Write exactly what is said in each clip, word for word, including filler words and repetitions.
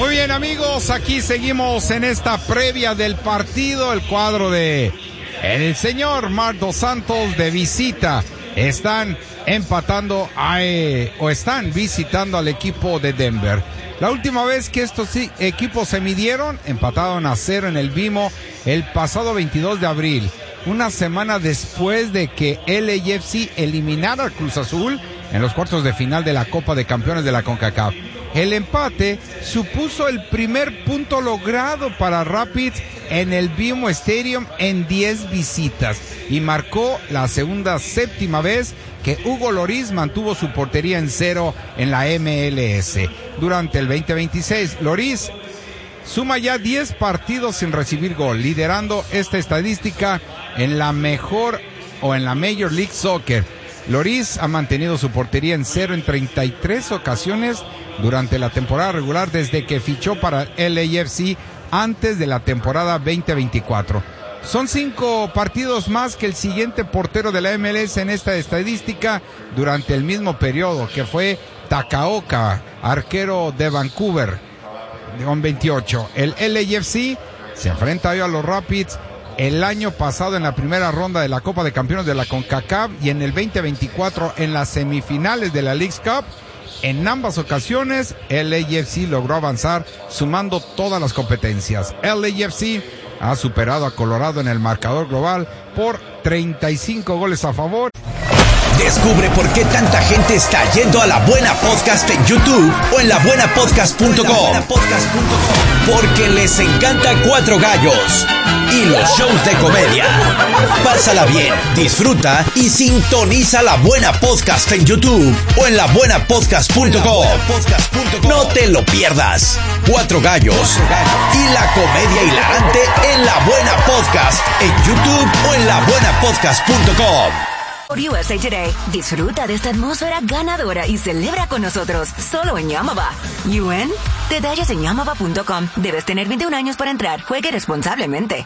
Muy bien, amigos, aquí seguimos en esta previa del partido. El cuadro de el señor Marc Dos Santos de visita están empatando a, eh, o están visitando al equipo de Denver. La última vez que estos equipos se midieron, empataron a cero en el BMO el pasado veintidós de abril, una semana después de que L A F C eliminara al Cruz Azul en los cuartos de final de la Copa de Campeones de la CONCACAF. El empate supuso el primer punto logrado para Rapids en el BMO Stadium en diez visitas y marcó la segunda séptima vez que Hugo Lloris mantuvo su portería en cero en la M L S. Durante el veinte veintiséis, Lloris suma ya diez partidos sin recibir gol, liderando esta estadística en la mejor o en la Major League Soccer. Lloris ha mantenido su portería en cero en treinta y tres ocasiones durante la temporada regular desde que fichó para L A F C antes de la temporada veinte veinticuatro. Son cinco partidos más que el siguiente portero de la M L S en esta estadística durante el mismo periodo, que fue Takaoka, arquero de Vancouver, con veintiocho. El L A F C se enfrenta hoy a los Rapids el año pasado en la primera ronda de la Copa de Campeones de la CONCACAF y en el veinte veinticuatro en las semifinales de la Leagues Cup. En ambas ocasiones, L A F C logró avanzar sumando todas las competencias. L A F C ha superado a Colorado en el marcador global por treinta y cinco goles a favor. Descubre por qué tanta gente está yendo a La Buena Podcast en YouTube o en la buena podcast punto com. Porque les encanta Cuatro Gallos y los shows de comedia. Pásala bien, disfruta y sintoniza La Buena Podcast en YouTube o en la buena podcast punto com. No te lo pierdas. Cuatro Gallos y la comedia hilarante en La Buena Podcast en YouTube o en la buena podcast punto com. Por U S A Today, disfruta de esta atmósfera ganadora y celebra con nosotros, solo en Yamava. ¿U N? Detalles en yamava punto com. Debes tener veintiún años para entrar. Juegue responsablemente.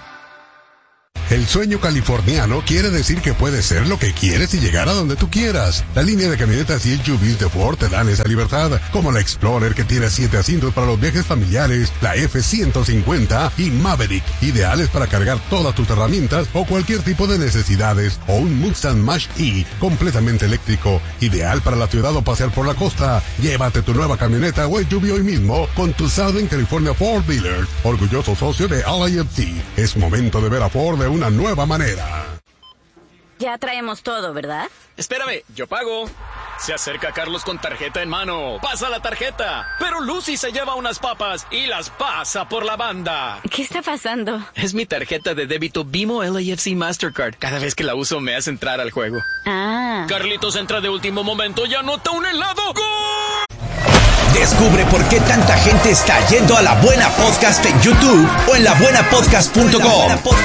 El sueño californiano quiere decir que puedes ser lo que quieres y llegar a donde tú quieras. La línea de camionetas y S U Vs de Ford te dan esa libertad, como la Explorer, que tiene siete asientos para los viajes familiares, la F ciento cincuenta y Maverick, ideales para cargar todas tus herramientas o cualquier tipo de necesidades, o un Mustang Mach-E completamente eléctrico, ideal para la ciudad o pasear por la costa. Llévate tu nueva camioneta o S U V hoy mismo con tu Southern California Ford Dealer, orgulloso socio de L A F C. Es momento de ver a Ford de una nueva manera. Ya traemos todo, ¿verdad? Espérame, yo pago. Se acerca Carlos con tarjeta en mano. Pasa la tarjeta. Pero Lucy se lleva unas papas y las pasa por la banda. ¿Qué está pasando? Es mi tarjeta de débito Bimo L A F C Mastercard. Cada vez que la uso me hace entrar al juego. Ah. Carlitos entra de último momento y anota un helado. ¡Gol! Descubre por qué tanta gente está yendo a La Buena Podcast en YouTube o en la buena podcast punto com.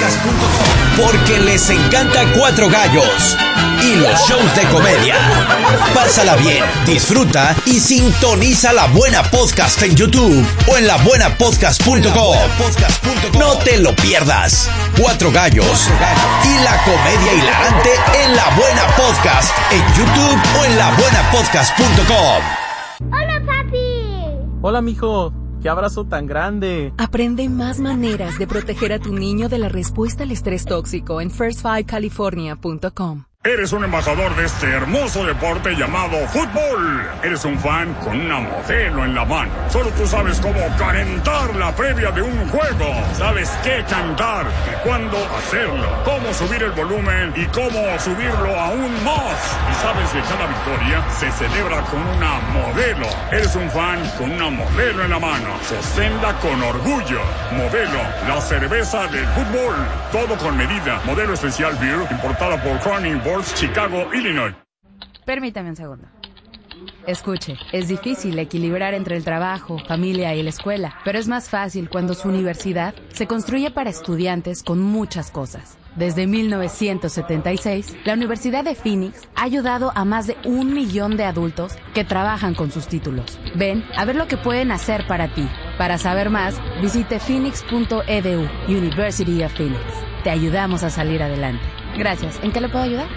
Porque les encanta Cuatro Gallos y los shows de comedia. Pásala bien, disfruta y sintoniza La Buena Podcast en YouTube o en la buena podcast punto com. No te lo pierdas. Cuatro Gallos y la comedia hilarante en La Buena Podcast en YouTube o en la buena podcast punto com. ¡Hola, papi! Hola, mijo. ¡Qué abrazo tan grande! Aprende más maneras de proteger a tu niño de la respuesta al estrés tóxico en first five california punto com. Eres un embajador de este hermoso deporte llamado fútbol. Eres un fan con una modelo en la mano. Solo tú sabes cómo calentar la previa de un juego. Sabes qué cantar y cuándo hacerlo. Cómo subir el volumen y cómo subirlo aún más. Y sabes que cada victoria se celebra con una modelo. Eres un fan con una modelo en la mano. Sosténla con orgullo. Modelo, la cerveza del fútbol. Todo con medida. Modelo especial beer, importada por Crown Board, Chicago, Illinois. Permítame un segundo. Escuche, es difícil equilibrar entre el trabajo, familia y la escuela, pero es más fácil cuando su universidad se construye para estudiantes con muchas cosas. Desde mil novecientos setenta y seis, la Universidad de Phoenix ha ayudado a más de un millón de adultos que trabajan con sus títulos. Ven a ver lo que pueden hacer para ti. Para saber más, visite phoenix punto e d u, University of Phoenix. Te ayudamos a salir adelante. Gracias. ¿En qué le puedo ayudar?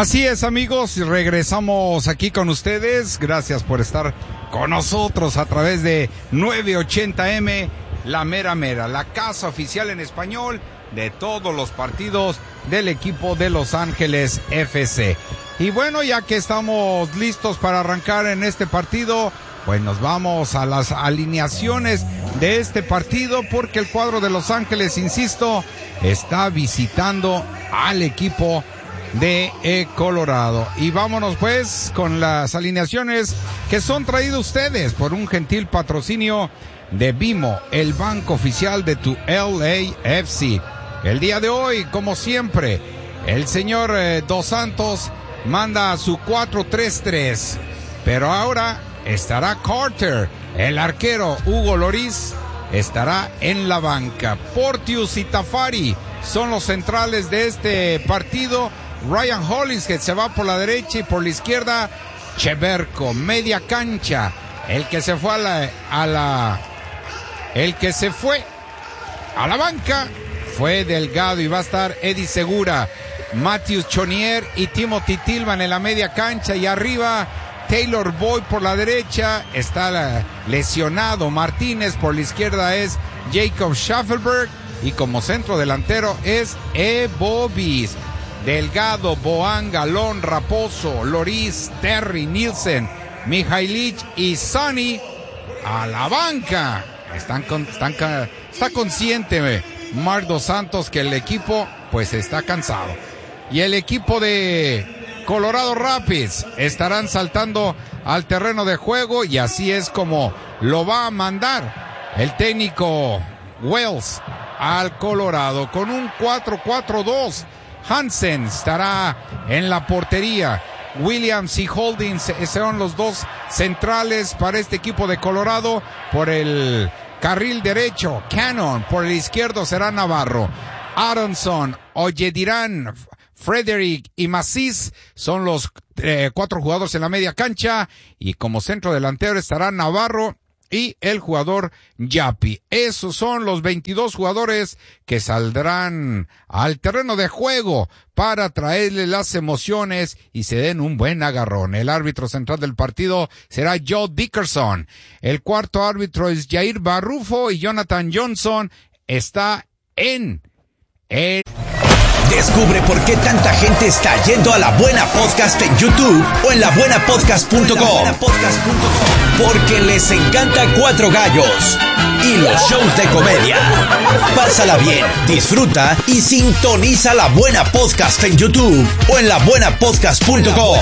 Así es, amigos, regresamos aquí con ustedes. Gracias por estar con nosotros a través de nueve ochenta eme, La Mera Mera, la casa oficial en español de todos los partidos del equipo de Los Ángeles F C. Y bueno, ya que estamos listos para arrancar en este partido, pues nos vamos a las alineaciones de este partido, porque el cuadro de Los Ángeles, insisto, está visitando al equipo de eh, Colorado. Y vámonos pues con las alineaciones que son traídas ustedes por un gentil patrocinio de Bimo, el banco oficial de tu L A F C. El día de hoy, como siempre, el señor eh, Dos Santos manda su cuatro tres tres, pero ahora estará Carter, el arquero Hugo Lloris estará en la banca. Porteous y Tafari son los centrales de este partido. Ryan Hollins, que se va por la derecha, y por la izquierda Cheverko. Media cancha, el que se fue a la, a la el que se fue a la banca fue Delgado, y va a estar Eddie Segura, Matthew Chonier y Timothy Tillman en la media cancha, y arriba Taylor Boyd por la derecha, está lesionado Martínez, por la izquierda es Jacob Schaffelberg, y como centro delantero es Evo Bis. Delgado, Boan, Galón, Raposo, Lloris, Terry, Nielsen, Mihailich y Sonny a la banca. Están con, están, está consciente Marc Dos Santos que el equipo pues está cansado. Y el equipo de Colorado Rapids estarán saltando al terreno de juego, y así es como lo va a mandar el técnico Wells al Colorado con un cuatro cuatro dos. Hansen estará en la portería. Williams y Holdings serán los dos centrales para este equipo de Colorado. Por el carril derecho, Cannon. Por el izquierdo será Navarro. Aronson, Oyedirán, Frederick y Macis son los eh, cuatro jugadores en la media cancha. Y como centro delantero estará Navarro y el jugador Yapi. Esos son los veintidós jugadores que saldrán al terreno de juego para traerle las emociones y se den un buen agarrón. El árbitro central del partido será Joe Dickerson. El cuarto árbitro es Jair Barrufo, y Jonathan Johnson está en el... Descubre por qué tanta gente está yendo a La Buena Podcast en YouTube o en la buena podcast punto com. Porque les encanta Cuatro Gallos y los shows de comedia. Pásala bien, disfruta y sintoniza La Buena Podcast en YouTube o en la buena podcast punto com.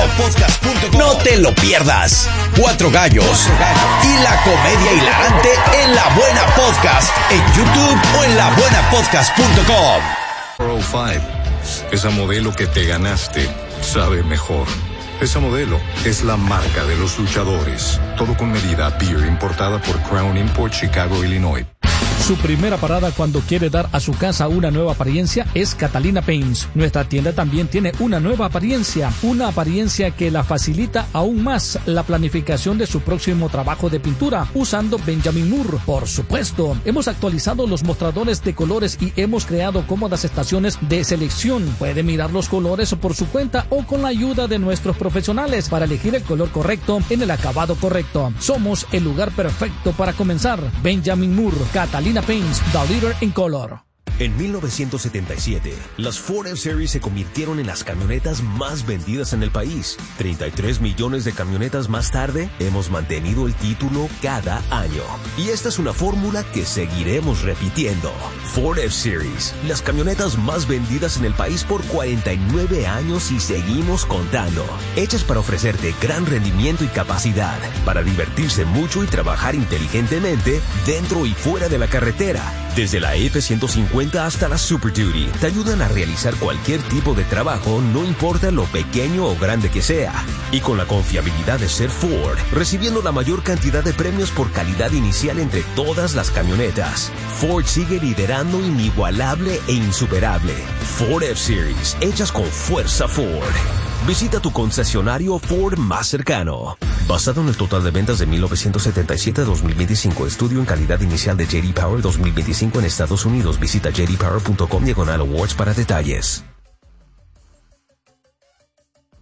No te lo pierdas. Cuatro Gallos y la comedia hilarante en La Buena Podcast en YouTube o en la buena podcast punto com. cuatro cero cinco. Esa modelo que te ganaste sabe mejor. Esa modelo es la marca de los luchadores. Todo con medida Beer, importada por Crown Import, Chicago, Illinois. Su primera parada cuando quiere dar a su casa una nueva apariencia es Catalina Paints. Nuestra tienda también tiene una nueva apariencia, una apariencia que la facilita aún más la planificación de su próximo trabajo de pintura usando Benjamin Moore. Por supuesto, hemos actualizado los mostradores de colores y hemos creado cómodas estaciones de selección. Puede mirar los colores por su cuenta o con la ayuda de nuestros profesionales para elegir el color correcto en el acabado correcto. Somos el lugar perfecto para comenzar. Benjamin Moore, Catalina Paints, the leader in color. En mil novecientos setenta y siete, las Ford F-Series se convirtieron en las camionetas más vendidas en el país. treinta y tres millones de camionetas más tarde, hemos mantenido el título cada año. Y esta es una fórmula que seguiremos repitiendo. Ford F-Series, las camionetas más vendidas en el país por cuarenta y nueve años y seguimos contando. Hechas para ofrecerte gran rendimiento y capacidad, para divertirse mucho y trabajar inteligentemente dentro y fuera de la carretera. Desde la F ciento cincuenta hasta la Super Duty, te ayudan a realizar cualquier tipo de trabajo, no importa lo pequeño o grande que sea. Y con la confiabilidad de ser Ford, recibiendo la mayor cantidad de premios por calidad inicial entre todas las camionetas. Ford sigue liderando inigualable e insuperable. Ford F-Series, hechas con fuerza Ford. Visita tu concesionario Ford más cercano. Basado en el total de ventas de mil novecientos setenta y siete a dos mil veinticinco, estudio en calidad inicial de J D Power dos mil veinticinco en Estados Unidos. Visita j d power punto com diagonal awards para detalles.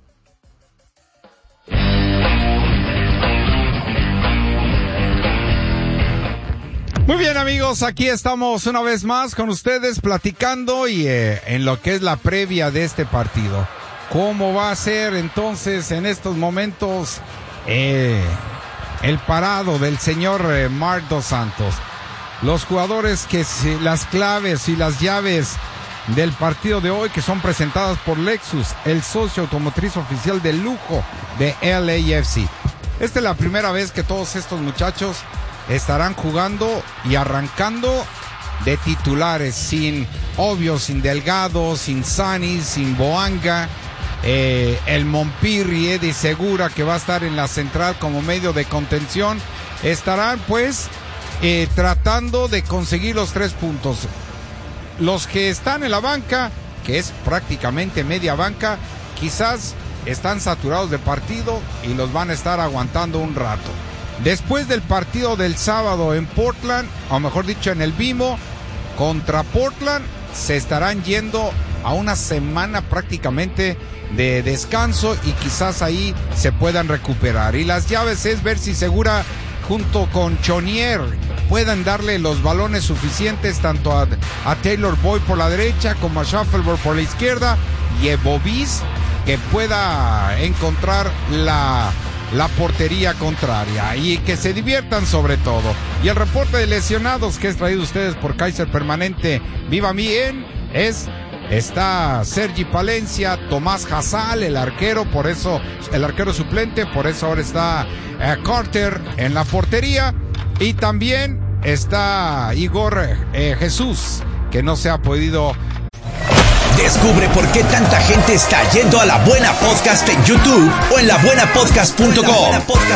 Muy bien, amigos, aquí estamos una vez más con ustedes platicando y eh, en lo que es la previa de este partido. ¿Cómo va a ser entonces en estos momentos eh, el parado del señor eh, Marc Dos Santos? Los jugadores que se, las claves y las llaves del partido de hoy que son presentadas por Lexus, el socio automotriz oficial de lujo de L A F C. Esta es la primera vez que todos estos muchachos estarán jugando y arrancando de titulares, sin Obvio, sin Delgado, sin Sani, sin Boanga, eh, el Mompirri, Eddie Segura, que va a estar en la central como medio de contención, estarán pues eh, tratando de conseguir los tres puntos. Los que están en la banca, que es prácticamente media banca, quizás están saturados de partido y los van a estar aguantando un rato. Después del partido del sábado en Portland, o mejor dicho en el Bimo, contra Portland, se estarán yendo a una semana prácticamente de descanso y quizás ahí se puedan recuperar. Y las llaves es ver si Segura junto con Chonier puedan darle los balones suficientes tanto a, a Taylor Boyd por la derecha como a Shuffleboard por la izquierda, y Bovis que pueda encontrar la... la portería contraria y que se diviertan sobre todo. Y el reporte de lesionados que es traído a ustedes por Kaiser Permanente Viva Bien es, está Sergi Palencia, Tomás Hazal, el arquero, por eso, el arquero suplente, por eso ahora está eh, Carter en la portería, y también está Igor eh, Jesús, que no se ha podido. Descubre por qué tanta gente está yendo a La Buena Podcast en YouTube o en la buena podcast punto com.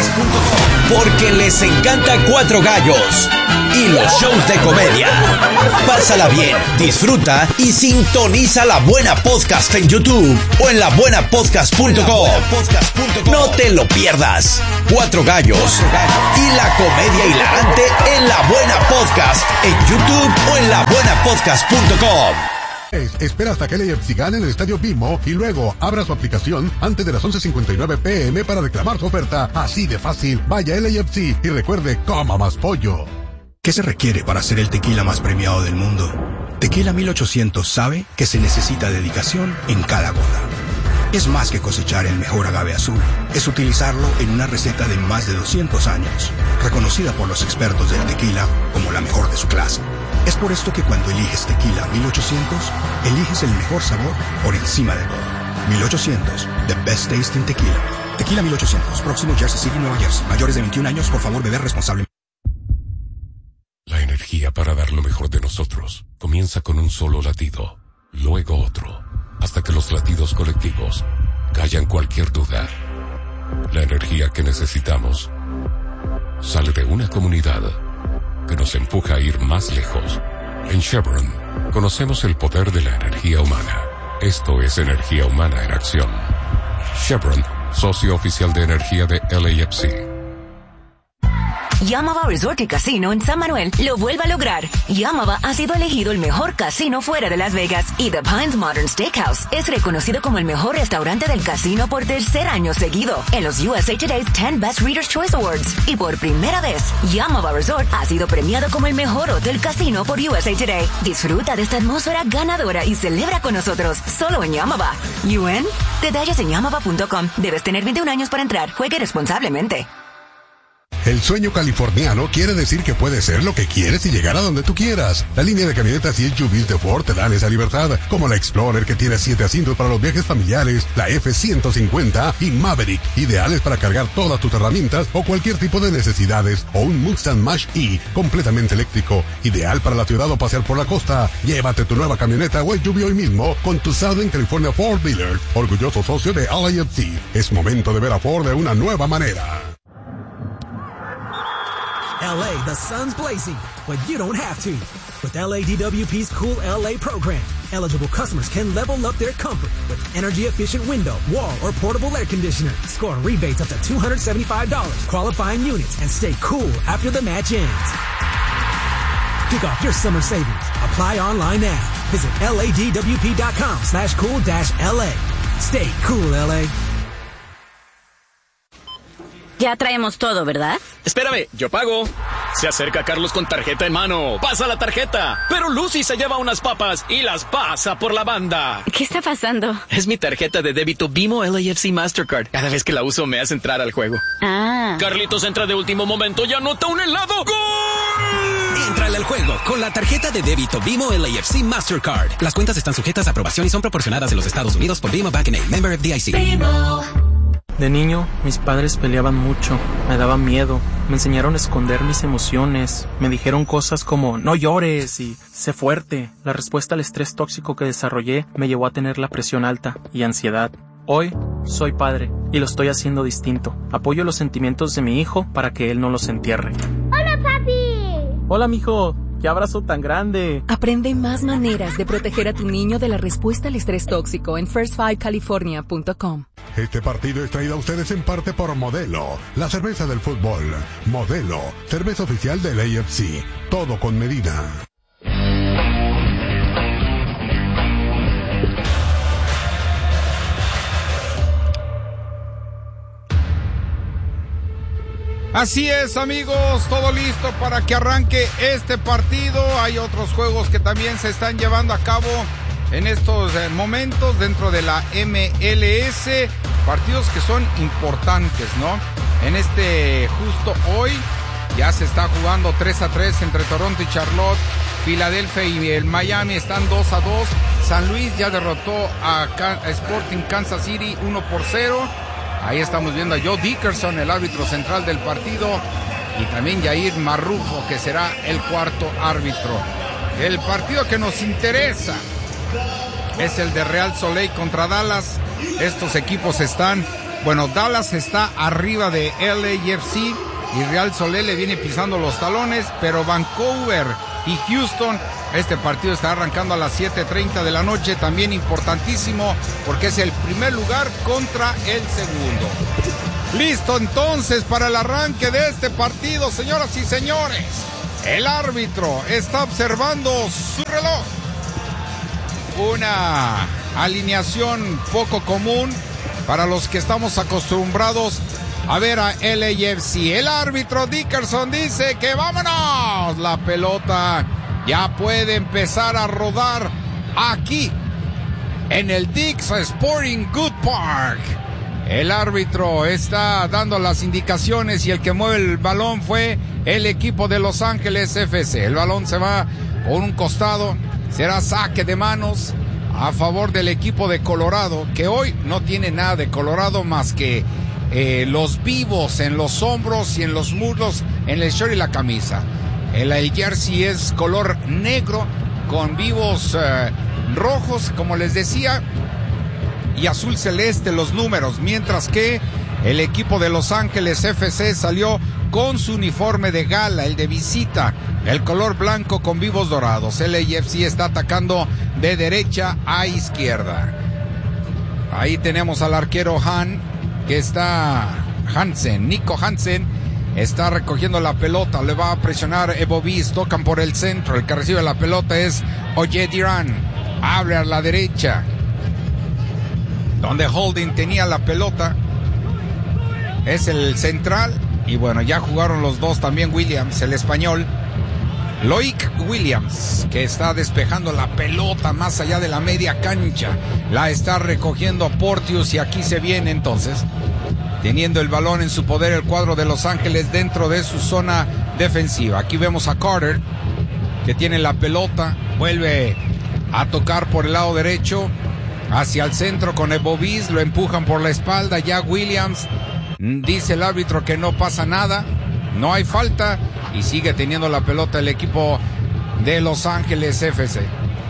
Porque les encanta Cuatro Gallos y los shows de comedia. Pásala bien, disfruta y sintoniza La Buena Podcast en YouTube o en la buena podcast punto com. No te lo pierdas. Cuatro Gallos y la comedia hilarante en La Buena Podcast en YouTube o en la buena podcast punto com. Espera hasta que L A F C gane en el Estadio Bimo y luego abra su aplicación antes de las once cincuenta y nueve pm para reclamar su oferta. Así de fácil. Vaya a L A F C y recuerde, coma más pollo. ¿Qué se requiere para ser el tequila más premiado del mundo? Tequila mil ochocientos sabe que se necesita dedicación en cada gota. Es más que cosechar el mejor agave azul. Es utilizarlo en una receta de más de doscientos años, reconocida por los expertos del tequila como la mejor de su clase. Es por esto que cuando eliges Tequila mil ochocientos, eliges el mejor sabor por encima de todo. mil ochocientos, the best tasting tequila. Tequila mil ochocientos, próximo Jersey City, Nueva Jersey. Mayores de veintiún años, por favor, beber responsablemente. La energía para dar lo mejor de nosotros comienza con un solo latido, luego otro, hasta que los latidos colectivos callan cualquier duda. La energía que necesitamos sale de una comunidad que nos empuja a ir más lejos. En Chevron, conocemos el poder de la energía humana. Esto es energía humana en acción. Chevron, socio oficial de energía de L A F C. Yamava Resort y Casino en San Manuel lo vuelve a lograr. Yamava ha sido elegido el mejor casino fuera de Las Vegas y The Pines Modern Steakhouse es reconocido como el mejor restaurante del casino por tercer año seguido en los U S A Today's ten Best Readers' Choice Awards. Y por primera vez, Yamava Resort ha sido premiado como el mejor hotel casino por U S A Today. Disfruta de esta atmósfera ganadora y celebra con nosotros solo en Yamava. ¿U N? Detalles en yamava punto com. Debes tener veintiún años para entrar. Juegue responsablemente. El sueño californiano quiere decir que puedes ser lo que quieres y llegar a donde tú quieras. La línea de camionetas y S U Vs de Ford te dan esa libertad, como la Explorer que tiene siete asientos para los viajes familiares, la F ciento cincuenta y Maverick, ideales para cargar todas tus herramientas o cualquier tipo de necesidades, o un Mustang Mach-E completamente eléctrico, ideal para la ciudad o pasear por la costa. Llévate tu nueva camioneta o S U V hoy mismo con tu Southern California Ford Dealer, orgulloso socio de L A F C. Es momento de ver a Ford de una nueva manera. L A, the sun's blazing, but you don't have to. With L A D W P's Cool L A program, eligible customers can level up their comfort with energy-efficient window, wall, or portable air conditioner. Score rebates up to two hundred seventy-five dollars, qualifying units, and stay cool after the match ends. Kick off your summer savings. Apply online now. Visit ladwp.com slash cool dash LA. Stay cool, L A. Ya traemos todo, ¿verdad? Espérame, yo pago. Se acerca Carlos con tarjeta en mano. Pasa la tarjeta. Pero Lucy se lleva unas papas y las pasa por la banda. ¿Qué está pasando? Es mi tarjeta de débito Bimo L A F C Mastercard. Cada vez que la uso me hace entrar al juego. Ah. Carlitos entra de último momento y anota un helado. ¡Gol! Entrale al juego con la tarjeta de débito Bimo L A F C Mastercard. Las cuentas están sujetas a aprobación y son proporcionadas en los Estados Unidos por Bimo Bank N A, member F D I C. Bimo. De niño, mis padres peleaban mucho, me daba miedo, me enseñaron a esconder mis emociones, me dijeron cosas como no llores y sé fuerte. La respuesta al estrés tóxico que desarrollé me llevó a tener la presión alta y ansiedad. Hoy soy padre y lo estoy haciendo distinto. Apoyo los sentimientos de mi hijo para que él no los entierre. ¡Hola, papi! Hola, mijo. ¡Qué abrazo tan grande! Aprende más maneras de proteger a tu niño de la respuesta al estrés tóxico en first five california punto com. Este partido es traído a ustedes en parte por Modelo, la cerveza del fútbol. Modelo, cerveza oficial del A F C. Todo con medida. Así es, amigos, todo listo para que arranque este partido. Hay otros juegos que también se están llevando a cabo en estos eh, momentos dentro de la M L S, partidos que son importantes, ¿no? En este justo hoy ya se está jugando tres a tres entre Toronto y Charlotte. Filadelfia y el Miami están dos a dos. San Luis ya derrotó a Sporting Kansas City uno por cero. Ahí estamos viendo a Joe Dickerson, el árbitro central del partido, y también Yair Marrufo, que será el cuarto árbitro. El partido que nos interesa es el de Real Soleil contra Dallas. Estos equipos están, bueno, Dallas está arriba de L A F C y Real Soleil le viene pisando los talones, pero Vancouver y Houston, este partido está arrancando a las siete treinta de la noche, también importantísimo porque es el primer lugar contra el segundo. Listo entonces para el arranque de este partido, señoras y señores. El árbitro está observando su reloj. Una alineación poco común para los que estamos acostumbrados a ver a L A F C. El árbitro Dickerson dice que vámonos. La pelota ya puede empezar a rodar aquí en el Dick's Sporting Goods Park. El árbitro está dando las indicaciones y el que mueve el balón fue el equipo de Los Ángeles F C. El balón se va por un costado. Será saque de manos a favor del equipo de Colorado, que hoy no tiene nada de Colorado más que eh, los vivos en los hombros y en los muslos, en el short y la camisa. El, el jersey es color negro con vivos eh, rojos, como les decía, y azul celeste los números, mientras que el equipo de Los Ángeles F C salió con su uniforme de gala, el de visita, el color blanco con vivos dorados. El L A F C está atacando de derecha a izquierda. Ahí tenemos al arquero Han, que está Hansen, Nico Hansen, está recogiendo la pelota, le va a presionar Evo Bis, tocan por el centro, el que recibe la pelota es Ojediran, abre a la derecha, donde Holding tenía la pelota, es el central, y bueno, ya jugaron los dos también. Williams, el español, Loic Williams, que está despejando la pelota más allá de la media cancha, la está recogiendo Porteous, y aquí se viene entonces, teniendo el balón en su poder el cuadro de Los Ángeles dentro de su zona defensiva. Aquí vemos a Carter, que tiene la pelota, vuelve a tocar por el lado derecho, hacia el centro con Evo Bis, lo empujan por la espalda, ya Williams, dice el árbitro que no pasa nada, no hay falta, y sigue teniendo la pelota el equipo de Los Ángeles F C.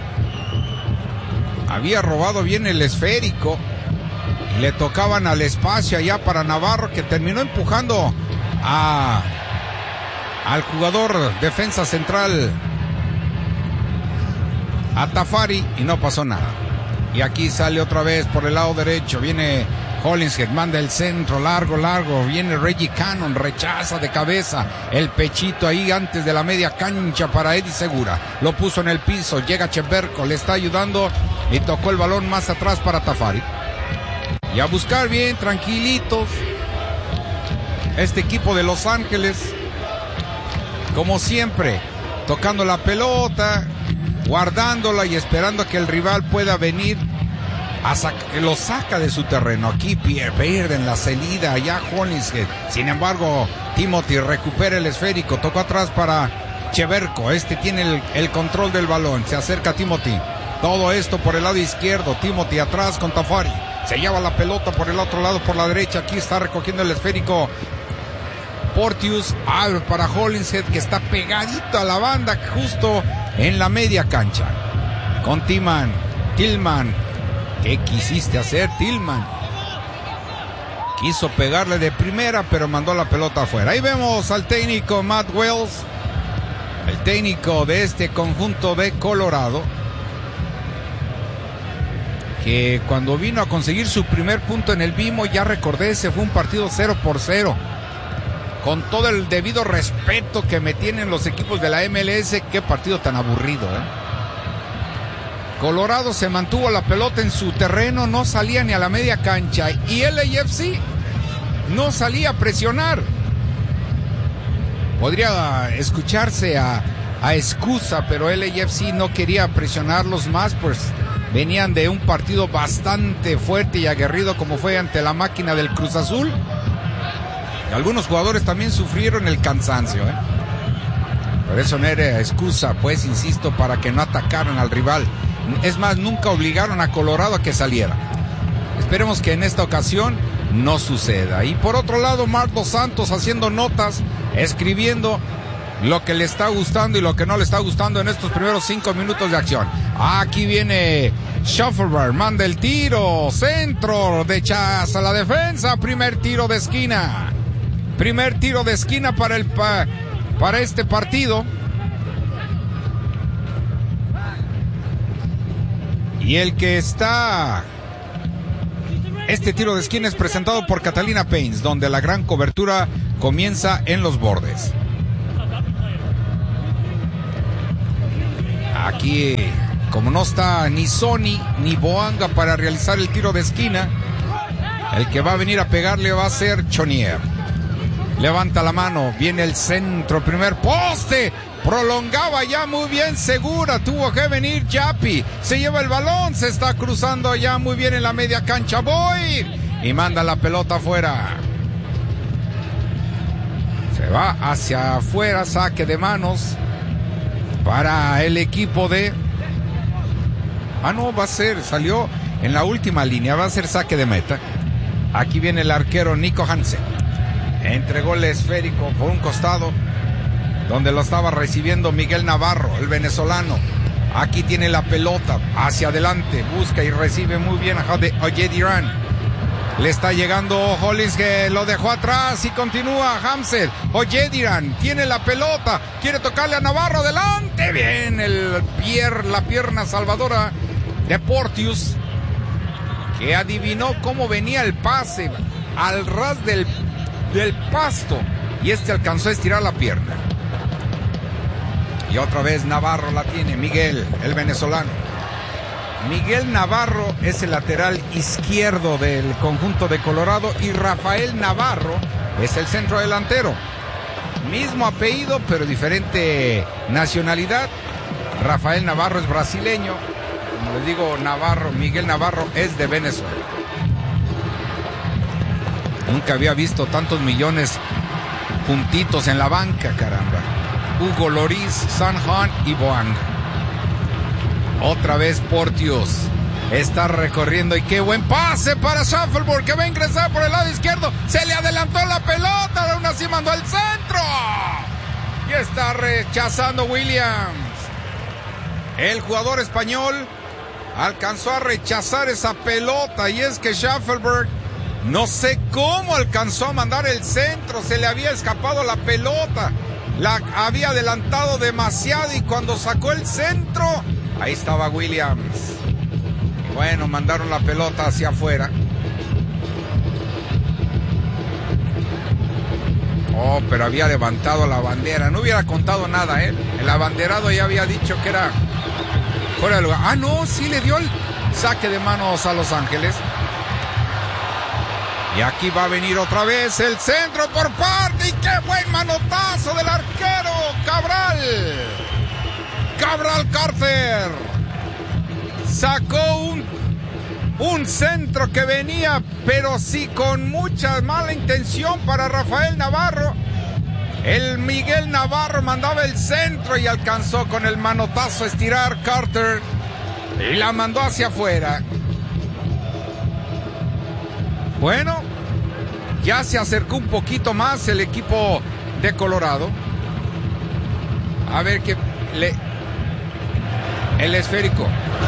Había robado bien el esférico, y le tocaban al espacio allá para Navarro, que terminó empujando a al jugador defensa central, a Tafari, y no pasó nada. Y aquí sale otra vez por el lado derecho, viene Hollingshead, manda el centro, largo, largo, viene Reggie Cannon, rechaza de cabeza, el pechito ahí antes de la media cancha para Eddie Segura, lo puso en el piso, llega Cheverco, le está ayudando y tocó el balón más atrás para Tafari. Y a buscar bien, tranquilitos, este equipo de Los Ángeles, como siempre, tocando la pelota, guardándola y esperando a que el rival pueda venir a sac- lo saca de su terreno. Aquí pierden la salida allá Hollingshead. Sin embargo, Timothy recupera el esférico, tocó atrás para Cheverko. Este tiene el, el control del balón, se acerca Timothy. Todo esto por el lado izquierdo, Timothy atrás con Tafari. Se lleva la pelota por el otro lado, por la derecha. Aquí está recogiendo el esférico Porteous. Abre para Hollingshead, que está pegadito a la banda, justo en la media cancha. Con Tillman. Tillman. ¿Qué quisiste hacer, Tillman? Quiso pegarle de primera, pero mandó la pelota afuera. Ahí vemos al técnico Matt Wells, el técnico de este conjunto de Colorado, que cuando vino a conseguir su primer punto en el Bimo, ya recordé, ese fue un partido cero por cero. Con todo el debido respeto que me tienen los equipos de la M L S, qué partido tan aburrido, ¿eh? Colorado se mantuvo la pelota en su terreno, no salía ni a la media cancha, y L A F C no salía a presionar. Podría escucharse a, a excusa, pero L A F C no quería presionarlos más, pues venían de un partido bastante fuerte y aguerrido como fue ante la máquina del Cruz Azul. Y algunos jugadores también sufrieron el cansancio, ¿eh? Por eso no era excusa, pues, insisto, para que no atacaran al rival. Es más, nunca obligaron a Colorado a que saliera. Esperemos que en esta ocasión no suceda. Y por otro lado, Mark Dos Santos haciendo notas, escribiendo lo que le está gustando y lo que no le está gustando en estos primeros cinco minutos de acción. Aquí viene Shuffleberg, manda el tiro, centro de Chas a la defensa, primer tiro de esquina. Primer tiro de esquina para, el, pa, para este partido. Y el que está... Este tiro de esquina es presentado por Catalina Paints, donde la gran cobertura comienza en los bordes. Aquí, como no está ni Sony ni Boanga para realizar el tiro de esquina, el que va a venir a pegarle va a ser Chonier. Levanta la mano, viene el centro, primer poste, prolongaba ya muy bien Segura, tuvo que venir Yappi, se lleva el balón, se está cruzando ya muy bien en la media cancha, Boyd, y manda la pelota afuera. Se va hacia afuera, saque de manos para el equipo de... Ah, no, va a ser, salió en la última línea, va a ser saque de meta. Aquí viene el arquero Nico Hansen. Entregó el esférico por un costado, donde lo estaba recibiendo Miguel Navarro, el venezolano. Aquí tiene la pelota, hacia adelante, busca y recibe muy bien a Ojediran. Le está llegando Hollins, que lo dejó atrás y continúa Hamsel. Ojediran tiene la pelota, quiere tocarle a Navarro, adelante. Bien, el pier, la pierna salvadora de Porteous, que adivinó cómo venía el pase al ras del del pasto, y este alcanzó a estirar la pierna. Y otra vez Navarro la tiene, Miguel, el venezolano. Miguel Navarro es el lateral izquierdo del conjunto de Colorado, y Rafael Navarro es el centro delantero. Mismo apellido, pero diferente nacionalidad. Rafael Navarro es brasileño, como les digo, Navarro, Miguel Navarro es de Venezuela. Nunca había visto tantos millones juntitos en la banca, caramba. Hugo Loris, Sanhan y Boang. Otra vez Porteous está recorriendo, y qué buen pase para Shuffleberg, que va a ingresar por el lado izquierdo. Se le adelantó la pelota, aún así mandó al centro. Y está rechazando Williams. El jugador español alcanzó a rechazar esa pelota, y es que Shuffleberg, no sé cómo alcanzó a mandar el centro, se le había escapado la pelota, la había adelantado demasiado, y cuando sacó el centro, ahí estaba Williams. Y bueno, mandaron la pelota hacia afuera. Oh, pero había levantado la bandera, no hubiera contado nada, ¿eh? El abanderado ya había dicho que era fuera de lugar. Ah, no, sí le dio el saque de manos a Los Ángeles. Y aquí va a venir otra vez el centro por parte. Y qué buen manotazo del arquero Cabral. Cabral Carter. Sacó un, un centro que venía, pero sí con mucha mala intención para Rafael Navarro. El Miguel Navarro mandaba el centro y alcanzó con el manotazo a estirar Carter. Y la mandó hacia afuera. Bueno, ya se acercó un poquito más el equipo de Colorado. A ver qué le... El esférico.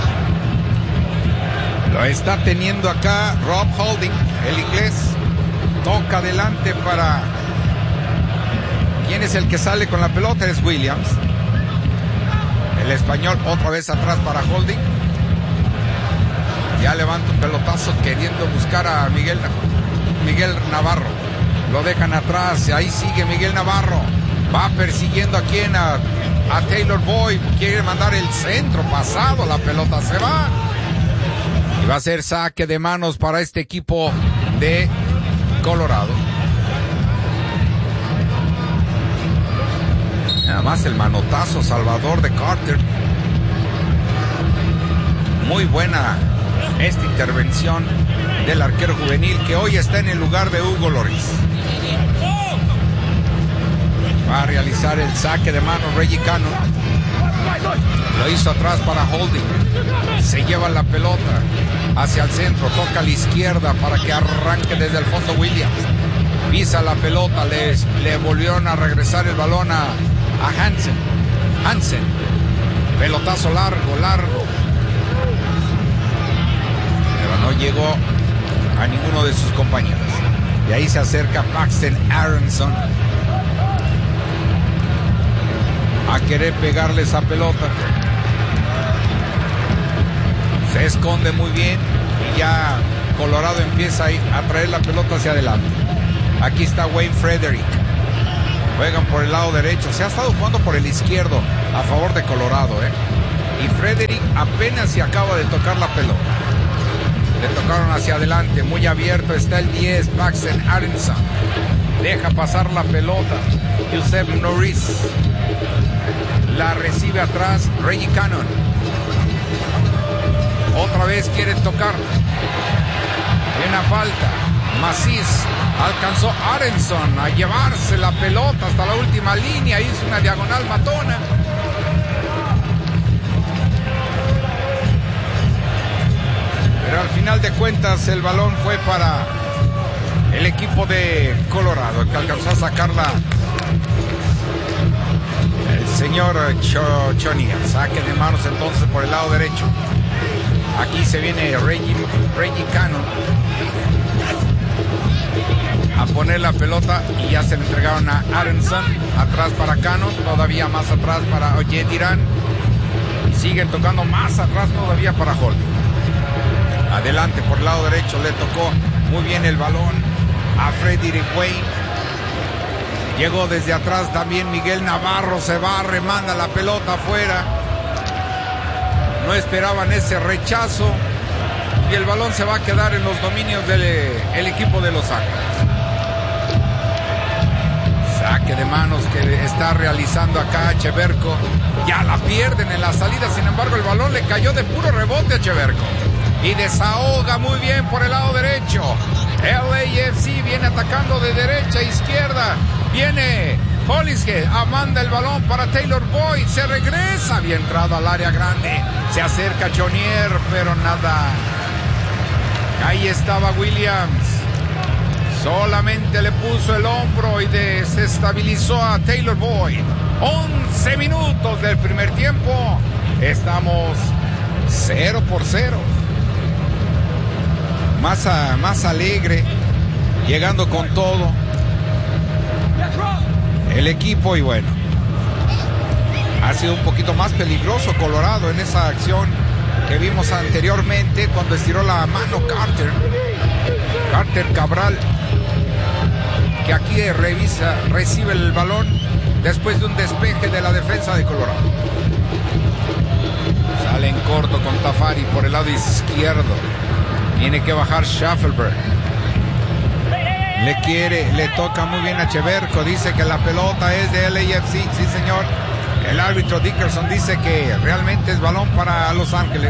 Lo está teniendo acá Rob Holding, el inglés. Toca adelante para... ¿Quién es el que sale con la pelota? Es Williams. El español otra vez atrás para Holding. Ya levanta un pelotazo queriendo buscar a Miguel, Miguel Navarro. Lo dejan atrás. Ahí sigue Miguel Navarro. Va persiguiendo a quien, a, a Taylor Boyd. Quiere mandar el centro pasado. La pelota se va. Y va a ser saque de manos para este equipo de Colorado. Nada más el manotazo salvador de Carter. Muy buena esta intervención del arquero juvenil que hoy está en el lugar de Hugo Lloris. Va a realizar el saque de manos Reggie Cannon. Lo hizo atrás para Holding. Se lleva la pelota hacia el centro. Toca a la izquierda para que arranque desde el fondo Williams. Pisa la pelota. Les, le volvieron a regresar el balón a, a Hansen. Hansen. Pelotazo largo, largo. No llegó a ninguno de sus compañeros. Y ahí se acerca Paxton Aronson a querer pegarle esa pelota. Se esconde muy bien y ya Colorado empieza a traer la pelota hacia adelante. Aquí está Wayne Frederick. Juegan por el lado derecho. Se ha estado jugando por el izquierdo a favor de Colorado, ¿eh? Y Frederick apenas se acaba de tocar la pelota. Le tocaron hacia adelante, muy abierto está el diez, Paxton Aronson. Deja pasar la pelota, Joseph Norris. La recibe atrás, Reggie Cannon. Otra vez quiere tocar. Hay una falta. Macis alcanzó Aronson a llevarse la pelota hasta la última línea. Hizo una diagonal matona. Pero al final de cuentas el balón fue para el equipo de Colorado, que alcanzó a sacarla el señor Cho, Chonier. Saque de manos entonces por el lado derecho. Aquí se viene Reggie, Reggie Cannon a poner la pelota y ya se le entregaron a Aronson. Atrás para Cannon, todavía más atrás para Oyediran. Y siguen tocando más atrás todavía para Holding. Adelante por el lado derecho le tocó muy bien el balón a Frederick Wayne. Llegó desde atrás también Miguel Navarro, se va, remanda la pelota afuera. No esperaban ese rechazo y el balón se va a quedar en los dominios del el equipo de Los Ángeles. Saque de manos que está realizando acá Cheverko. Ya la pierden en la salida, sin embargo el balón le cayó de puro rebote a Cheverko. Y desahoga muy bien por el lado derecho. L A F C viene atacando de derecha a izquierda. Viene Hollingshead, manda el balón para Taylor Boyd. Se regresa, había entrado al área grande. Se acerca Chonier, pero nada. Ahí estaba Williams. Solamente le puso el hombro y desestabilizó a Taylor Boyd. once minutos del primer tiempo. Estamos cero por cero. Más, a, más alegre, llegando con todo el equipo. Y bueno, ha sido un poquito más peligroso Colorado en esa acción que vimos anteriormente cuando estiró la mano Carter Carter Cabral, que aquí revisa, recibe el balón después de un despeje de la defensa de Colorado. Sale en corto con Tafari por el lado izquierdo. Tiene que bajar Schaffelberg. Le quiere, le toca muy bien a Cheverco. Dice que la pelota es de L A F C. Sí, señor. El árbitro Dickerson dice que realmente es balón para Los Ángeles.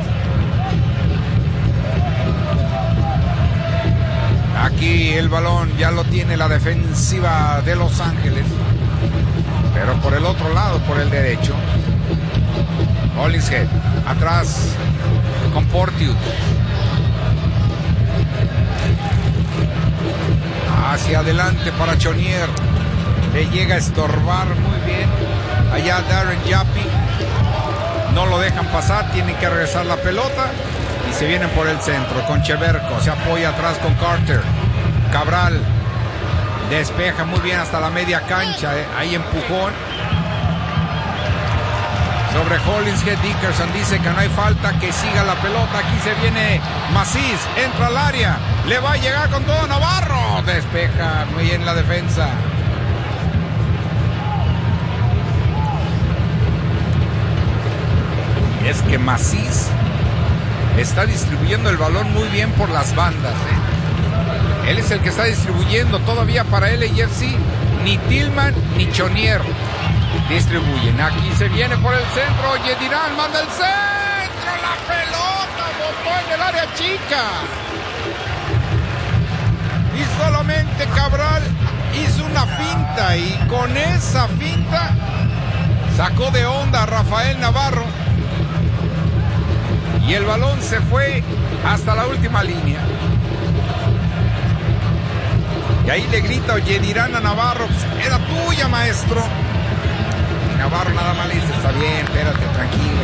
Aquí el balón ya lo tiene la defensiva de Los Ángeles. Pero por el otro lado, por el derecho. Hollingshead, atrás con Porteous. Hacia adelante para Chonier. Le llega a estorbar muy bien. Allá Darren Yappi. No lo dejan pasar, tienen que regresar la pelota. Y se vienen por el centro con Cheverco. Se apoya atrás con Carter. Cabral despeja muy bien hasta la media cancha. Eh. Ahí empujón. Sobre Hollingshead. Dickerson dice que no hay falta, que siga la pelota. Aquí se viene Macís, entra al área, le va a llegar con todo Navarro. Despeja muy bien la defensa. Y es que Macís está distribuyendo el balón muy bien por las bandas. ¿eh? Él es el que está distribuyendo todavía para L A F C. Ni Tillman ni Chonier distribuyen. Aquí se viene por el centro. Yedirán manda el centro. La pelota botó en el área chica. Y solamente Cabral hizo una finta. Y con esa finta sacó de onda a Rafael Navarro. Y el balón se fue hasta la última línea. Y ahí le grita Yedirán a Navarro: era tuya, maestro. Navarro nada más le dice: está bien, espérate, tranquilo.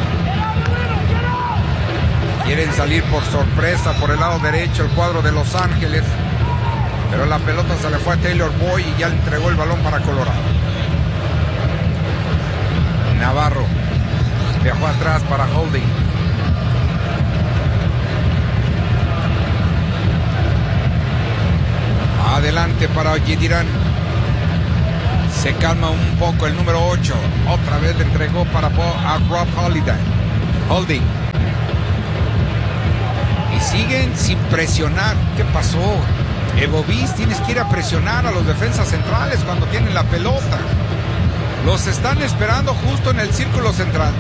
Quieren salir por sorpresa por el lado derecho el cuadro de Los Ángeles, pero la pelota se le fue a Taylor Boyd y ya le entregó el balón para Colorado. Navarro viajó atrás para Holding. Adelante para Yedirán. Se calma un poco el número ocho. Otra vez le entregó para a Rob Holiday. Holding. Y siguen sin presionar. ¿Qué pasó? Evo Bis, tienes que ir a presionar a los defensas centrales cuando tienen la pelota. Los están esperando justo en el círculo central.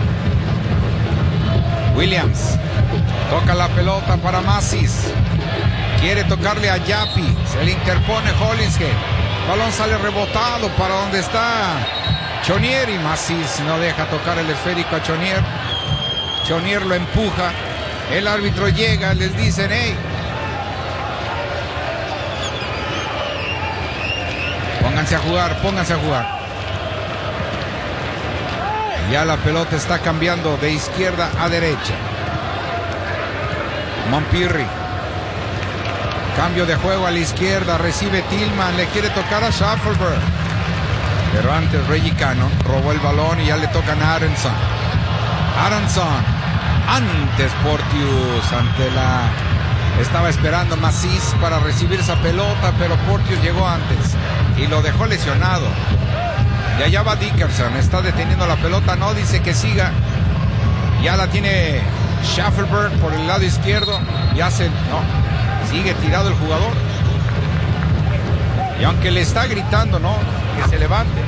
Williams toca la pelota para Macís. Quiere tocarle a Yappi. Se le interpone Hollingshead. Balón sale rebotado para donde está Chonier y Macís no deja tocar el esférico a Chonier. Chonier lo empuja. El árbitro llega, les dicen: hey, pónganse a jugar, pónganse a jugar. Ya la pelota está cambiando de izquierda a derecha. Montpirri. Cambio de juego a la izquierda, recibe Tillman, le quiere tocar a Schaffelberg. Pero antes Reggie Cannon robó el balón y ya le tocan a Aronson. Aronson, antes Porteous, ante la... Estaba esperando Macís para recibir esa pelota, pero Porteous llegó antes y lo dejó lesionado. Y allá va Dickerson, está deteniendo la pelota, no, dice que siga. Ya la tiene Schaffelberg por el lado izquierdo y hace... No. Sigue tirado el jugador. Y aunque le está gritando, no, que se levante.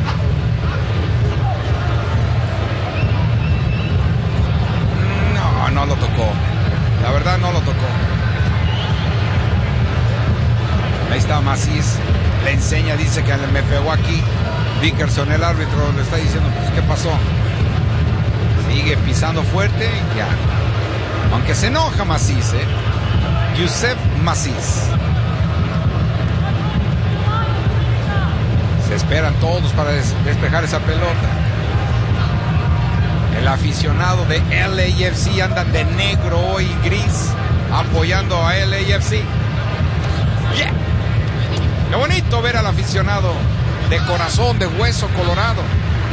No, no lo tocó. La verdad no lo tocó. Ahí está Macís. Le enseña, dice que me pegó aquí. Dickerson, el árbitro, le está diciendo: pues, ¿qué pasó? Sigue pisando fuerte y ya. Aunque se enoja Macís, eh. Youssef Macís. Se esperan todos para des despejar esa pelota. El aficionado de L A F C andan de negro hoy, gris, apoyando a L A F C. Yeah. Qué bonito ver al aficionado de corazón, de hueso colorado,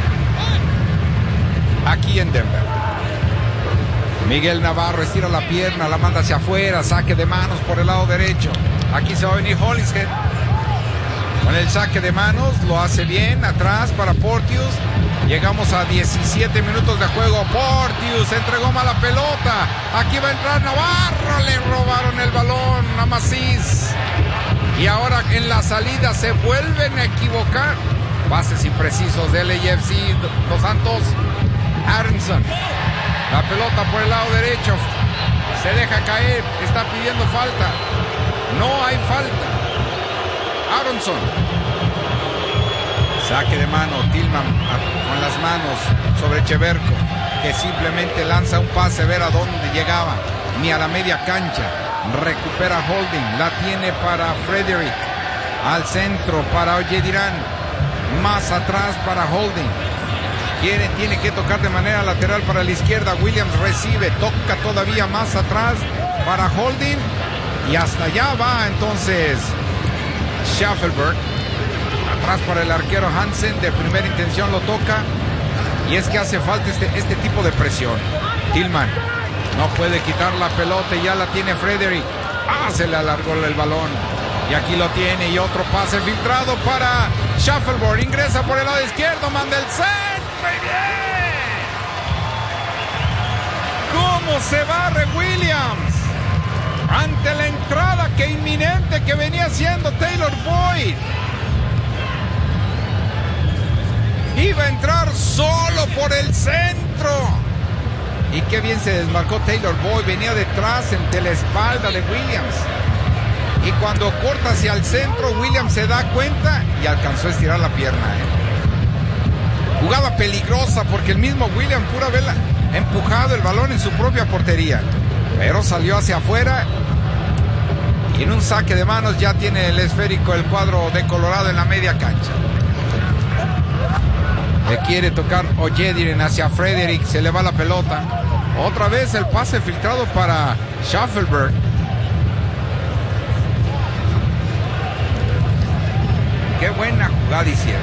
aquí en Denver. Miguel Navarro estira la pierna, la manda hacia afuera, saque de manos por el lado derecho. Aquí se va a venir Hollingshead. Con el saque de manos, lo hace bien, atrás para Porteous. Llegamos a diecisiete minutos de juego. Porteous entregó mala pelota. Aquí va a entrar Navarro, le robaron el balón a Macís. Y ahora en la salida se vuelven a equivocar. Pases imprecisos del L A F C. Dos Santos. Aronson. La pelota por el lado derecho. Se deja caer. Está pidiendo falta. No hay falta. Aronson. Saque de mano. Tillman con las manos sobre Cheverco, que simplemente lanza un pase a ver a dónde llegaba. Ni a la media cancha. Recupera Holding. La tiene para Frederick. Al centro para Oyedirán. Más atrás para Holding. Quiere, tiene que tocar de manera lateral para la izquierda. Williams recibe. Toca todavía más atrás para Holding. Y hasta allá va entonces Schaffelberg. Atrás para el arquero Hansen. De primera intención lo toca. Y es que hace falta este, este tipo de presión. Tillman no puede quitar la pelota y ya la tiene Frederick. Ah, se le alargó el balón. Y aquí lo tiene. Y otro pase filtrado para Schaffelberg. Ingresa por el lado izquierdo. Manda el centro. Muy bien. ¿Cómo se barre Williams? Ante la entrada que inminente que venía haciendo Taylor Boyd. Iba a entrar solo por el centro. Y qué bien se desmarcó Taylor Boyd. Venía detrás entre la espalda de Williams. Y cuando corta hacia el centro, Williams se da cuenta y alcanzó a estirar la pierna. ¿eh? Jugada peligrosa porque el mismo Williams pudo haberla empujado el balón en su propia portería. Pero salió hacia afuera. Y en un saque de manos ya tiene el esférico el cuadro de Colorado en la media cancha. Le quiere tocar Oyediren hacia Frederick. Se le va la pelota. Otra vez el pase filtrado para Schaffelberg. Qué buena jugada hicieron.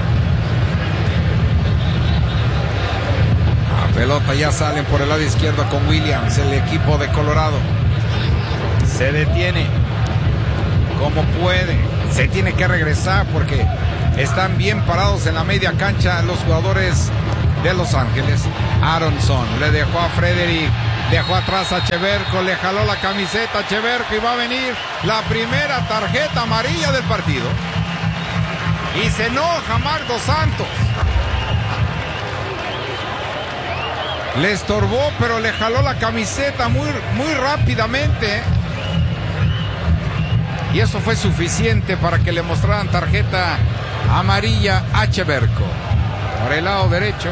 La pelota ya salen por el lado izquierdo con Williams. El equipo de Colorado se detiene como puede. Se tiene que regresar porque están bien parados en la media cancha los jugadores de Los Ángeles. Aronson le dejó a Frederick, dejó atrás a Cheverco, le jaló la camiseta a Cheverco y va a venir la primera tarjeta amarilla del partido. Y se enoja Marc Dos Santos. Le estorbó, pero le jaló la camiseta muy, muy rápidamente. Y eso fue suficiente para que le mostraran tarjeta amarilla a Cheverco. Por el lado derecho.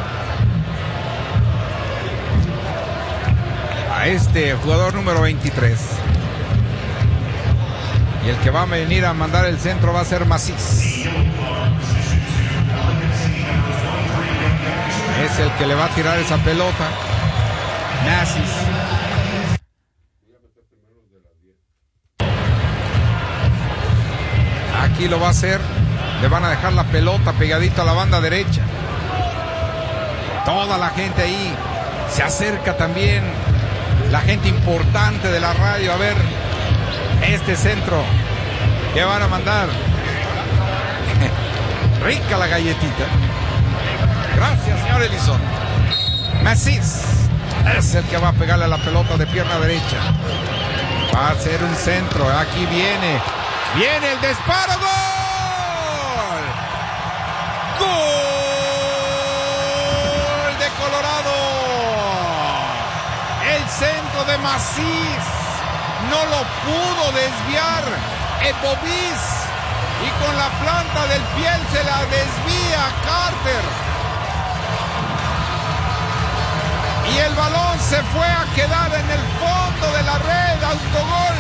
A este jugador número veintitrés. Y el que va a venir a mandar el centro va a ser Macís. Es el que le va a tirar esa pelota. Macís. Aquí lo va a hacer. Le van a dejar la pelota pegadito a la banda derecha. Toda la gente ahí se acerca también. La gente importante de la radio a ver este centro que van a mandar. Rica la galletita. Gracias, señor Elizondo. Macís es el que va a pegarle a la pelota de pierna derecha. Va a hacer un centro. Aquí viene. Viene el disparo. ¡Gol! ¡Gol de Colorado! El centro de Macís no lo pudo desviar Epovis y con la planta del pie se la desvía Carter. Y el balón se fue a quedar en el fondo de la red, autogol.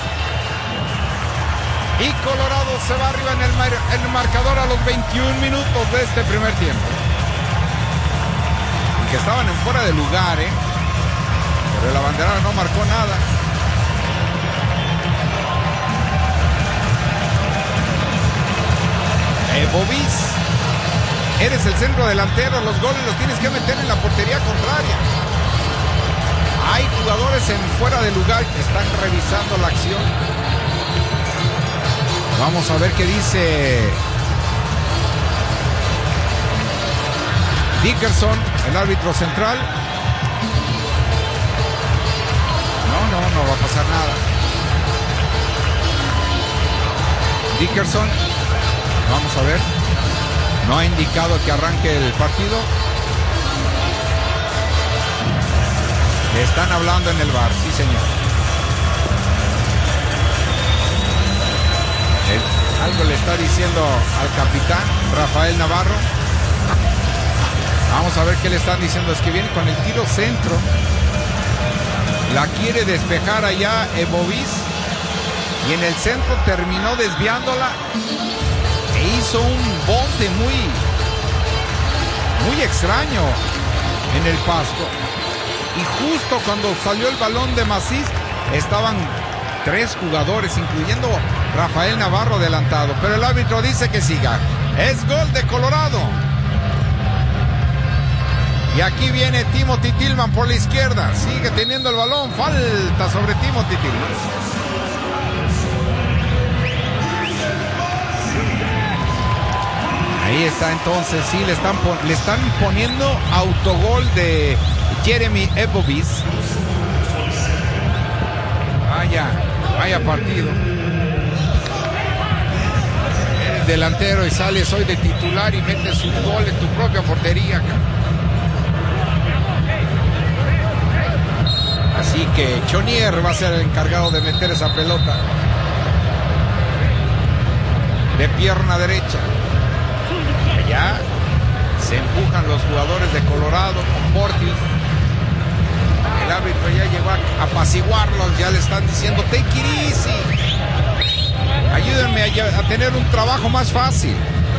Y Colorado se va arriba en el, mar en el marcador a los veintiún minutos de este primer tiempo. Que estaban en fuera de lugar, ¿eh? Pero el abanderado no marcó nada. Eh, Bobis, eres el centro delantero, los goles los tienes que meter en la portería contraria. Hay jugadores en fuera de lugar que están revisando la acción. Vamos a ver qué dice Dickerson, el árbitro central. No, no, no va a pasar nada. Dickerson. Vamos a ver. No ha indicado que arranque el partido. Le están hablando en el bar, sí señor. El, algo le está diciendo al capitán Rafael Navarro. Vamos a ver qué le están diciendo. Es que viene con el tiro centro. La quiere despejar allá Ebovis. Y en el centro terminó desviándola. E hizo un bote muy, muy extraño en el pasto. Y justo cuando salió el balón de Macís, estaban tres jugadores, incluyendo Rafael Navarro, adelantado. Pero el árbitro dice que siga. Es gol de Colorado. Y aquí viene Timothy Tillman por la izquierda. Sigue teniendo el balón. Falta sobre Timothy Tillman. Ahí está entonces, sí, le están, le están poniendo autogol de Jeremy Ebovis. Vaya, vaya partido. Eres delantero y sales hoy de titular y metes un gol en tu propia portería, cara. Así que Chonier va a ser el encargado de meter esa pelota de pierna derecha. Allá se empujan los jugadores de Colorado con Portis. El árbitro ya llegó a apaciguarlos, ya le están diciendo take it easy. Ayúdenme a, a tener un trabajo más fácil.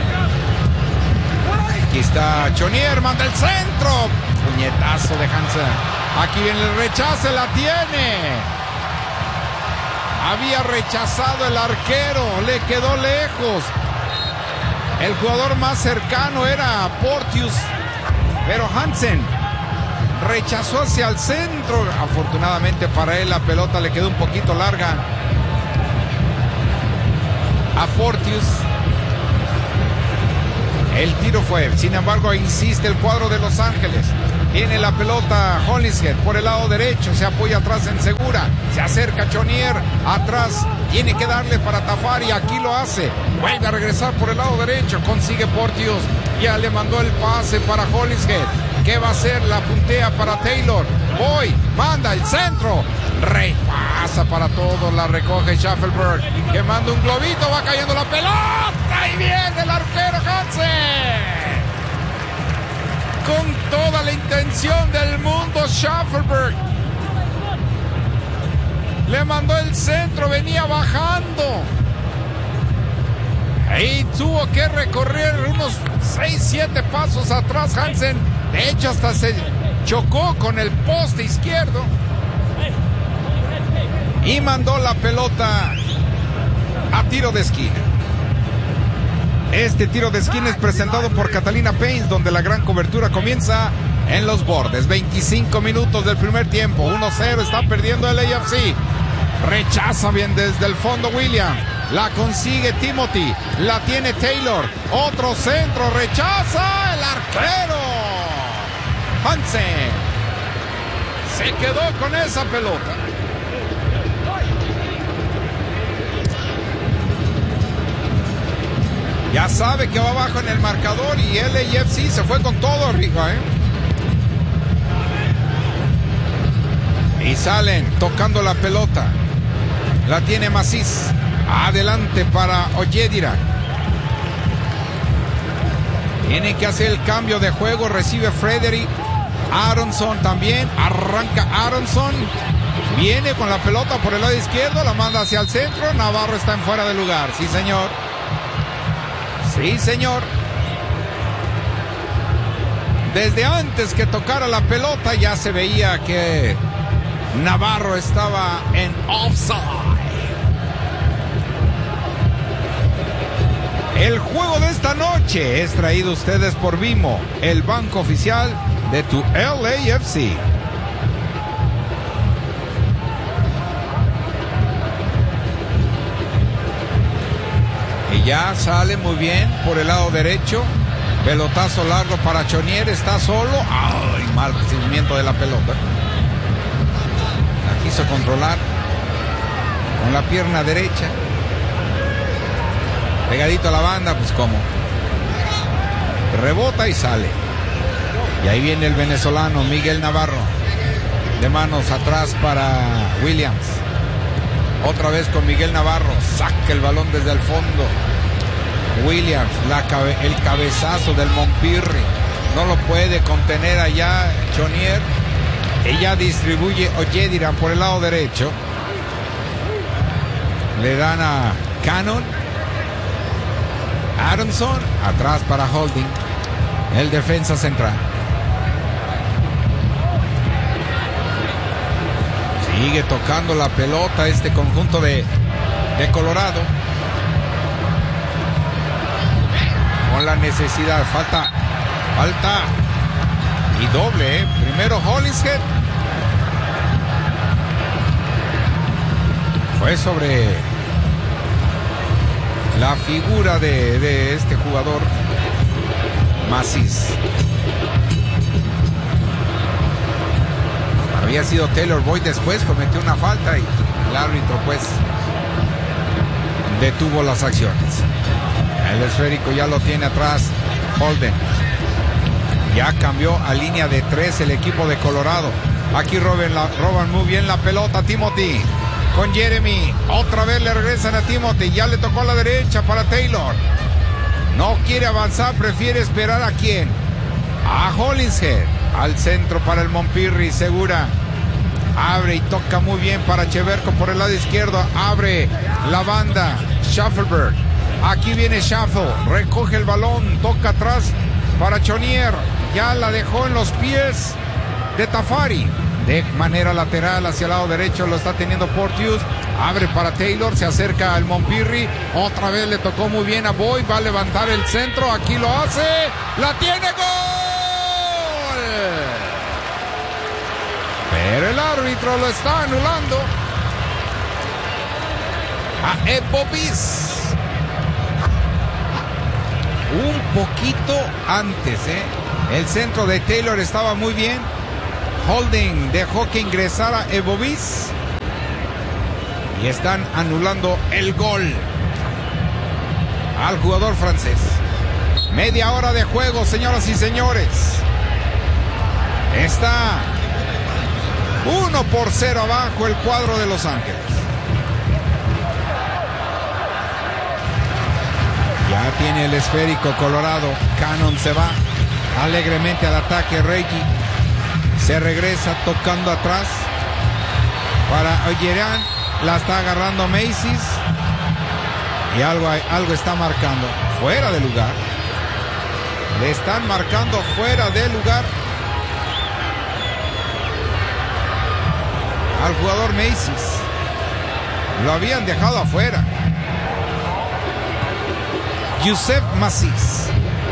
Aquí está Chonier, manda el centro. Puñetazo de Hansen. Aquí viene el rechazo, la tiene. Había rechazado el arquero, le quedó lejos. El jugador más cercano era Portius, pero Hansen rechazó hacia el centro. Afortunadamente para él la pelota le quedó un poquito larga a Portius. El tiro fue, sin embargo, insiste el cuadro de Los Ángeles. Tiene la pelota Hollingshead por el lado derecho, se apoya atrás en segura, se acerca Chonier atrás, tiene que darle para tapar y aquí lo hace. Vuelve a regresar por el lado derecho, consigue Portius, ya le mandó el pase para Hollingshead. ¿Qué va a hacer? La puntea para Taylor. Boy, manda el centro. Repasa para todos, la recoge Schaffelberg, que manda un globito, va cayendo la pelota y viene el arquero Hansen. Con toda la intención del mundo, Schaffelberg le mandó el centro, venía bajando. Y tuvo que recorrer unos seis siete pasos atrás Hansen. De hecho, hasta se chocó con el poste izquierdo. Y mandó la pelota a tiro de esquina. Este tiro de esquina es presentado por Catalina Paints, donde la gran cobertura comienza en los bordes. veinticinco minutos del primer tiempo. uno cero, está perdiendo el A F C. Rechaza bien desde el fondo William. La consigue Timothy. La tiene Taylor. Otro centro. Rechaza el arquero Hansen. Se quedó con esa pelota. Ya sabe que va abajo en el marcador y el A F C se fue con todo arriba, ¿eh? Y salen tocando la pelota. La tiene Macís. Adelante para Oyedira. Tiene que hacer el cambio de juego. Recibe Frederick. Aronson también. Arranca Aronson. Viene con la pelota por el lado izquierdo. La manda hacia el centro. Navarro está en fuera de lugar. Sí, señor. Sí, señor. Desde antes que tocara la pelota ya se veía que Navarro estaba en offside. El juego de esta noche es traído a ustedes por Vimo, el banco oficial de tu L A F C. Y ya sale muy bien por el lado derecho. Pelotazo largo para Chonier. Está solo. ¡Ay! Mal recibimiento de la pelota. La quiso controlar con la pierna derecha. pegadito a la banda, pues cómo. Rebota y sale. Y ahí viene el venezolano Miguel Navarro. De manos atrás para Williams. Otra vez con Miguel Navarro. Saca el balón desde el fondo. Williams, la cabe- el cabezazo del Montpirri. No lo puede contener allá Chonier. Ella distribuye Oyediran por el lado derecho. Le dan a Cannon. Aronson atrás para Holding, el defensa central. Sigue tocando la pelota este conjunto de, de Colorado. Con la necesidad, falta, falta y doble, ¿eh? Primero Hollingshead. Fue sobre la figura de, de este jugador Macis. Había sido Taylor Boyd, después cometió una falta y el árbitro pues detuvo las acciones. El esférico ya lo tiene atrás Holden. Ya cambió a línea de tres el equipo de Colorado. Aquí roban, la, roban muy bien la pelota Timothy con Jeremy. Otra vez le regresan a Timothy. Ya le tocó a la derecha para Taylor. No quiere avanzar, prefiere esperar a quién. A Hollingshead. Al centro para el Montpirri. Segura. Abre y toca muy bien para Cheverco por el lado izquierdo. Abre la banda. Schaffelberg. Aquí viene Schaffel. Recoge el balón. Toca atrás para Chonier. Ya la dejó en los pies de Tafari. De manera lateral hacia el lado derecho lo está teniendo Porteous. Abre para Taylor, se acerca al Montpirri. Otra vez le tocó muy bien a Boyd. Va a levantar el centro, aquí lo hace. ¡La tiene! ¡Gol! Pero el árbitro lo está anulando a Ebobis. Un poquito antes, ¿eh? El centro de Taylor estaba muy bien. Holding dejó que ingresara Ebobis. Y están anulando el gol al jugador francés. Media hora de juego, señoras y señores. Está uno por cero abajo el cuadro de Los Ángeles. Ya tiene el esférico Colorado. Cannon se va alegremente al ataque. Reggie se regresa tocando atrás para Oyerian. La está agarrando Macy's. Y algo, algo está marcando fuera de lugar. Le están marcando fuera de lugar al jugador Macy's. Lo habían dejado afuera. Youssef Macy's.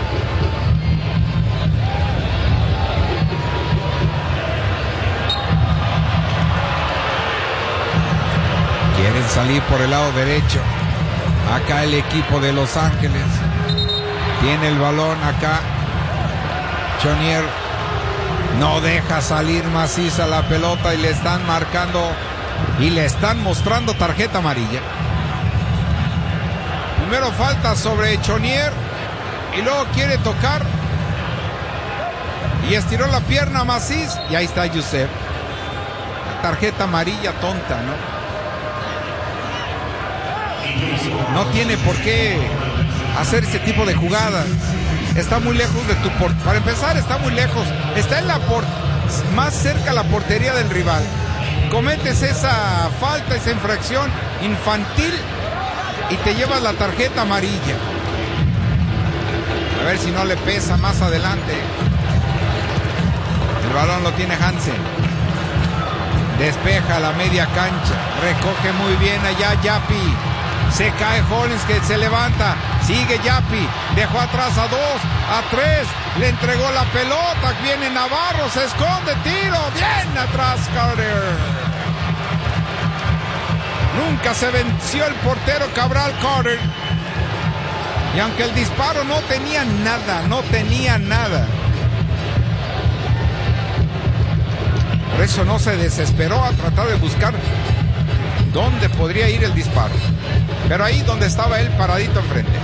Quieren salir por el lado derecho. Acá el equipo de Los Ángeles tiene el balón acá. Chonier no deja salir maciza la pelota y le están marcando y le están mostrando tarjeta amarilla. Primero falta sobre Chonier y luego quiere tocar y estiró la pierna Macis y ahí está Youssef. La tarjeta amarilla tonta, ¿no? No tiene por qué hacer ese tipo de jugadas. Está muy lejos de tu por... Para empezar, está muy lejos. Está en la por... más cerca a la portería del rival. Cometes esa falta, esa infracción infantil y te llevas la tarjeta amarilla. A ver si no le pesa más adelante. El balón lo tiene Hansen. Despeja la media cancha. Recoge muy bien allá Yappi. Se cae Hollins, que se levanta. Sigue Yappi. Dejó atrás a dos, a tres. Le entregó la pelota. Viene Navarro. Se esconde. Tiro. Bien atrás Carter. Nunca se venció el portero Cabral Carter. Y aunque el disparo no tenía nada, no tenía nada. Por eso no se desesperó a tratar de buscar dónde podría ir el disparo. Pero ahí donde estaba él paradito enfrente.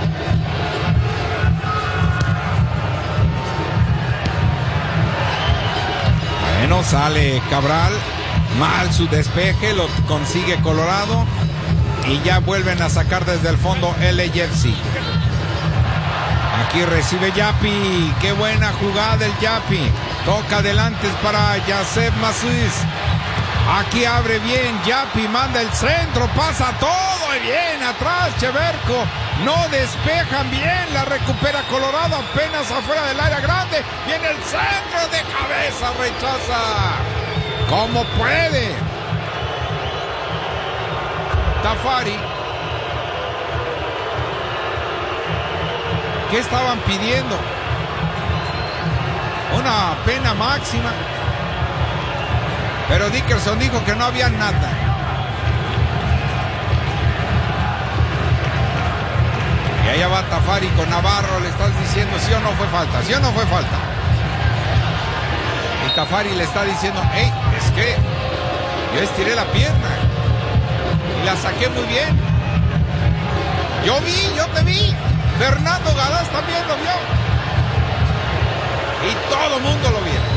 Bueno, sale Cabral. Mal su despeje, lo consigue Colorado. Y ya vuelven a sacar desde el fondo L A F C. Aquí recibe Yapi. Qué buena jugada el Yapi. Toca adelante para Yasef Massis. Aquí abre bien Yapi, manda el centro, pasa todo y bien atrás Cheverco. No despejan bien, la recupera Colorado apenas afuera del área grande. Viene el centro de cabeza, rechaza. ¿Cómo puede? Tafari. ¿Qué estaban pidiendo? Una pena máxima. Pero Dickerson dijo que no había nada. Y allá va Tafari con Navarro. Le estás diciendo sí o no fue falta. Sí o no fue falta. Y Tafari le está diciendo, hey, es que yo estiré la pierna y la saqué muy bien. Yo vi, yo te vi. Fernando Galás también lo vio. Y todo el mundo lo vio.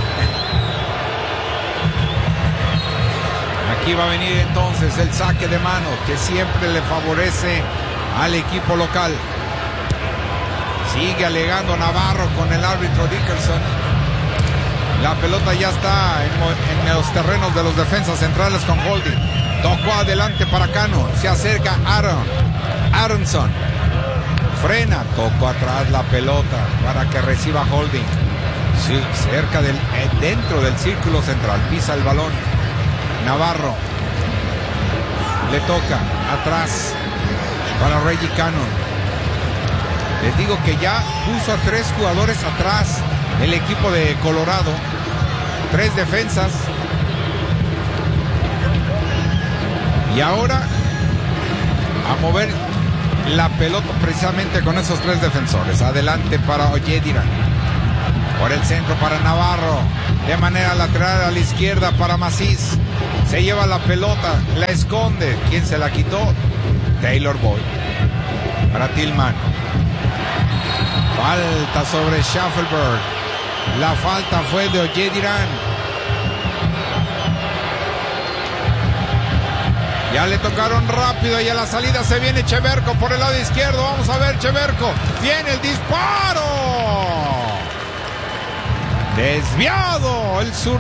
Aquí va a venir entonces el saque de mano que siempre le favorece al equipo local. Sigue alegando Navarro con el árbitro Dickerson. La pelota ya está en, en los terrenos de los defensas centrales con Holding. Tocó adelante para Cano. Se acerca Aaron. Aronson. Frena. Tocó atrás la pelota para que reciba Holding. Sí, cerca del, eh, dentro del círculo central. Pisa el balón. Navarro. Le toca atrás para Reggie Cannon. Les digo que ya puso a tres jugadores atrás el equipo de Colorado. Tres defensas. Y ahora a mover la pelota precisamente con esos tres defensores. Adelante para Oyediran. Por el centro para Navarro. De manera lateral a la izquierda para Macís. Se lleva la pelota, la esconde. ¿Quién se la quitó? Taylor Boyd. Para Tillman. Falta sobre Schaffelberg. La falta fue de Oyediran. Ya le tocaron rápido y a la salida se viene Cheverco por el lado izquierdo. Vamos a ver Cheverco. Viene el disparo. Desviado el sur.